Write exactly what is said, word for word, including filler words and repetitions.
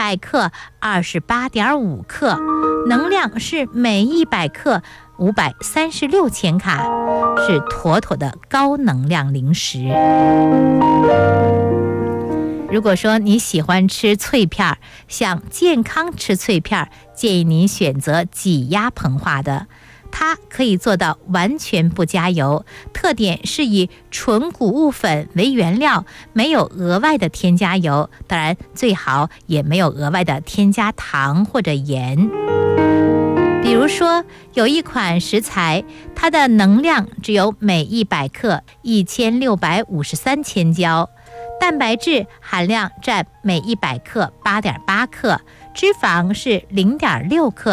百克二十八点五克，能量是每一百克五百三十六千卡，是妥妥的高能量零食。如果说你喜欢吃脆片，想健康吃脆片，建议您选择挤压膨化的，它可以做到完全不加油，特点是以纯谷物粉为原料，没有额外的添加油，当然最好也没有额外的添加糖或者盐。比如说有一款食材，它的能量只有每一百克一千六百五十三千焦，蛋白质含量占每一百克八点八克，脂肪是零点六克。